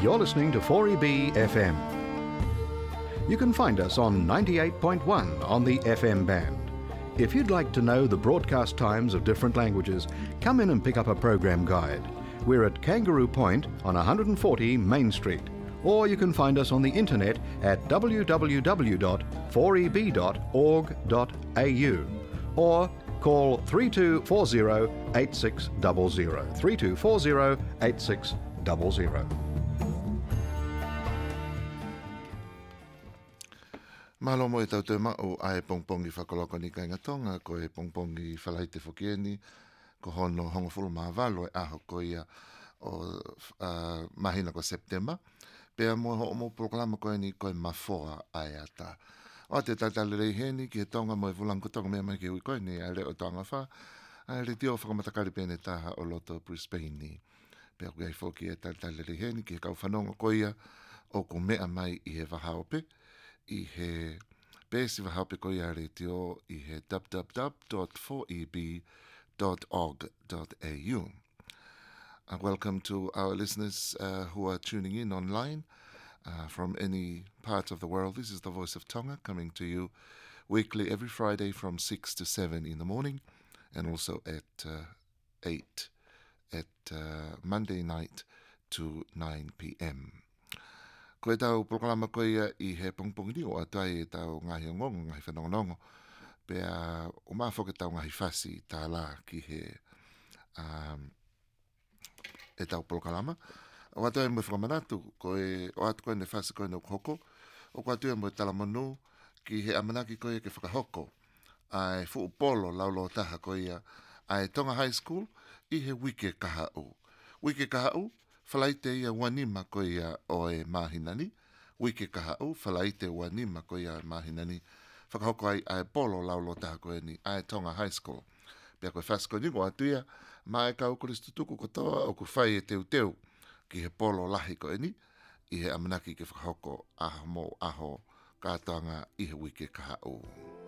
You're listening to 4EB FM. You can find us on 98.1 on the FM band. If you'd like to know the broadcast times of different languages, come in and pick up a program guide. We're at Kangaroo Point on 140 Main Street. Or you can find us on the internet at www.4eb.org.au or call 3240 8600 3240 8600. Mahalo mo e tau te mao ai pongpongi whakoloko ni kai ngatonga ko e pongpongi whalaite whokieni ko hono hongofulu maavalo e aho ko ia o mahina ko September. Pea mo proklama ko ni ko e mafoa ai ata. O te tatalere heni ki he tonga mo e vulangu tonga mea mai ki ui koe ni a leo tonga wha. A le tio whakamatakari pene taha o loto Brisbane ni. Pea kui ai whoki e tatalere heni ki he kau whanonga ko ia o ko mea mai i he wahaope. I he pēsi wahaope ko ia re tio i he www.4eb.org.au. Welcome to our listeners who are tuning in online from any part of the world. This is the Voice of Tonga coming to you weekly every Friday from 6 to 7 in the morning and also at 8 at Monday night to 9 p.m. Koe tau proklama koe ia I he pongpongi o atai e tau ngahi o ngongo, ngahi whanongonongo. Pea o mawhoke tau ngahi whasi tā la ki he e tau proklama. O atai mo whakamanatu, koe o atu koe ne whasi koe no hoko. O koe atu mo talamonu ki he amanaki koe ke whakahoko. Ai fu polo laulo taha koe ia. Ai Tonga High School I he wike kaha u. Wike kaha u. Whalaite ia wanima ko ia o e mahinani. Wike kaha u, whalaite wanima ko ia e mahinani. Whakahoko ai polo laulo taha koe ni ai Tonga High School. Pea koe whasko ningo atu ia, mai ka ukuristutuku kotoa o ku whai e teu teu ki he polo lahi koe ni, I he amanaki ke whakahoko aho mo aho kātanga I he wike kaha u.